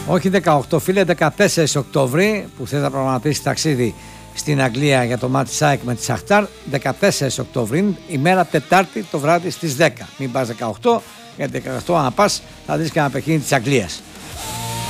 Όχι 18 φίλε, 14 Οκτώβρη που θες να προγραμματίσεις ταξίδι στην Αγγλία για το μάτι ΣΑΕΚ με τη Σαχτάρ. 14 Οκτώβρη, ημέρα Τετάρτη το βράδυ στις 10. Μην πας 18, γιατί 18 αν πας θα δεις και ένα παιχνίδι της Αγγλίας.